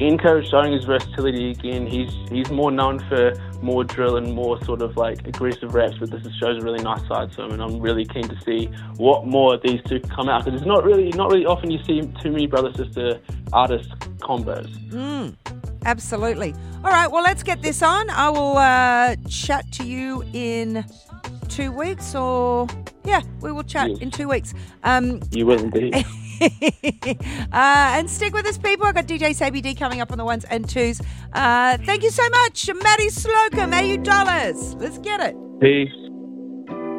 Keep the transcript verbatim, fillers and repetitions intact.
Inco showing his versatility again. He's he's more known for more drill and more sort of like aggressive raps, but this shows a really nice side to him, and I'm really keen to see what more of these two come out, because it's not really not really often you see too many brother sister artist combos. Mm, absolutely. All right, well, let's get this on. I will uh, chat to you in two weeks, or yeah, we will chat Yes. in two weeks. Um, You will indeed. uh, and stick with us, people. I've got D J Sabi D coming up on the ones and twos. Uh, thank you so much, Maddie Slocum, A U dollars. Let's get it. Peace.